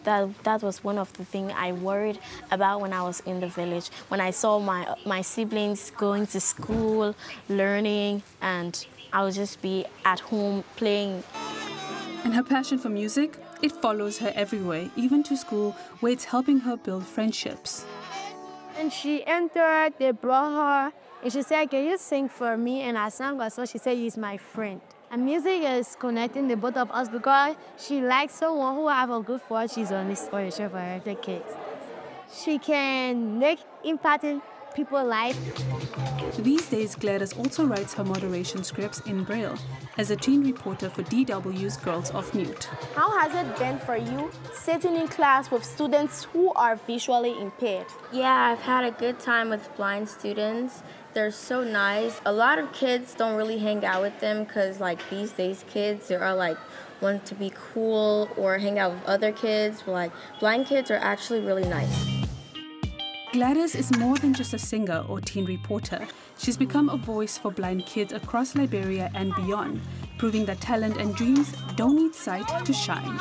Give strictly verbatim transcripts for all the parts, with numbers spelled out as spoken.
that that was one of the things I worried about when I was in the village. When I saw my my siblings going to school, learning, and I would just be at home playing. And her passion for music, it follows her everywhere, even to school, where it's helping her build friendships. And she entered, they brought her, and she said, can you sing for me? And I sang her, so she said, he's my friend. And music is connecting the both of us because she likes someone who have a good voice. She's an inspiration for her kids. She can make impact in people's life. These days, Gladys also writes her moderation scripts in Braille as a teen reporter for D W's Girls Off Mute. How has it been for you sitting in class with students who are visually impaired? Yeah, I've had a good time with blind students. They're so nice. A lot of kids don't really hang out with them because, like, these days kids, they are like want to be cool or hang out with other kids. But like blind kids are actually really nice. Gladys is more than just a singer or teen reporter. She's become a voice for blind kids across Liberia and beyond, proving that talent and dreams don't need sight to shine.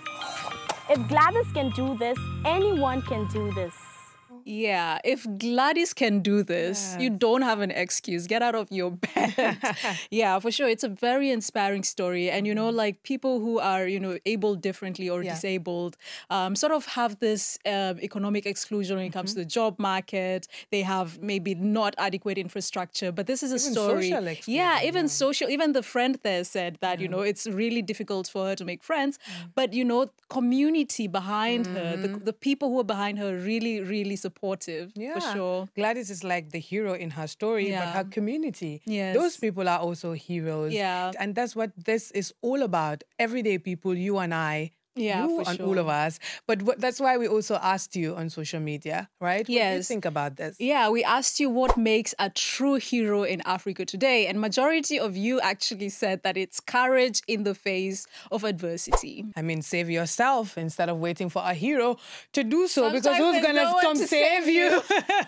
If Gladys can do this, anyone can do this. Yeah, if Gladys can do this, yes. You don't have an excuse. Get out of your bed. Yeah, for sure. It's a very inspiring story. And, you know, like people who are, you know, able differently or yeah. disabled um, sort of have this um, economic exclusion when it comes mm-hmm. to the job market. They have maybe not adequate infrastructure. But this is a even story. Social exclusion, yeah, even yeah. social. Even the friend there said that, yeah. you know, it's really difficult for her to make friends. Mm. But, you know, community behind mm-hmm. her, the, the people who are behind her really, really support. Supportive, yeah. for sure. Gladys is like the hero in her story, yeah. but her community, yes. those people are also heroes. Yeah. And that's what this is all about. Everyday people, you and I, yeah, you for and sure. all of us. But what, that's why we also asked you on social media, right? Yes. What do you think about this? Yeah, we asked you what makes a true hero in Africa today. And majority of you actually said that it's courage in the face of adversity. I mean, save yourself instead of waiting for a hero to do so. Sometimes because who's going no to come save, save you?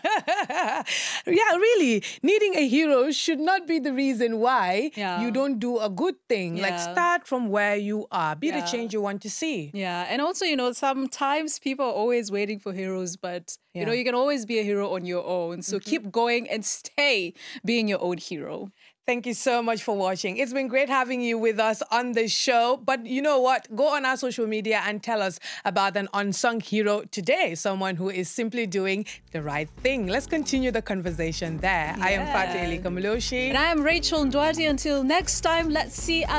Yeah, really. Needing a hero should not be the reason why yeah. you don't do a good thing. Yeah. Like, start from where you are. Be yeah. the change you want to see. Yeah, and also, you know, sometimes people are always waiting for heroes, but, yeah. you know, you can always be a hero on your own. So mm-hmm. keep going and stay being your own hero. Thank you so much for watching. It's been great having you with us on the show. But you know what? Go on our social media and tell us about an unsung hero today, someone who is simply doing the right thing. Let's continue the conversation there. Yeah. I am Fatu Elika Moloshi. And I am Rachel Ndwati. Until next time, let's see us.